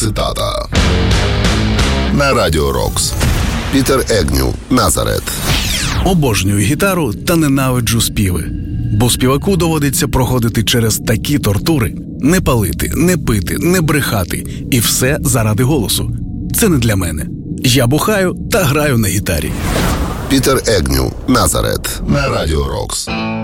цитата. На Радіо Рокс. Пітер Егню, Назарет. Обожнюю гітару та ненавиджу співи. Бо співаку доводиться проходити через такі тортури. Не палити, не пити, не брехати. І все заради голосу. Це не для мене. Я бухаю та граю на гітарі. Пітер Егню, Назарет. На Радіо Рокс.